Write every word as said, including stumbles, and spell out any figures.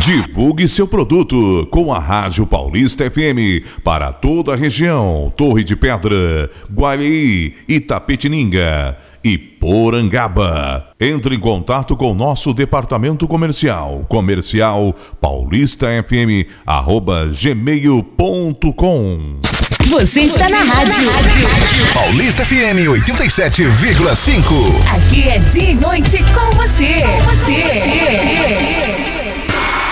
Divulgue seu produto com a Rádio Paulista F M para toda a região, Torre de Pedra, Guareí, Itapetininga e Porangaba. Entre em contato com nosso departamento comercial, comercial paulistafm arroba gmail ponto com. Você está na rádio Paulista F M oitenta e sete vírgula cinco. Aqui é dia e noite com você. Com você.